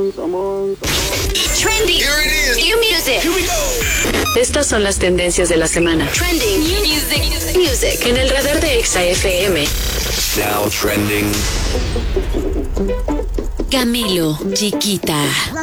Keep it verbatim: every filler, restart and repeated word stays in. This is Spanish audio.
Trendy. Here it is. New music. Here we go. Estas son las tendencias de la semana. Trending. New music. Music. En el radar de Exa F M. Now trending. Camilo, chiquita.